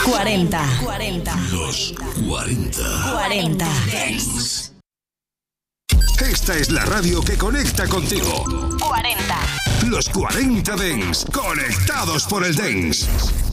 40. Los 40. Esta es la radio que conecta contigo. 40. Los 40 Dance, conectados por el Dance.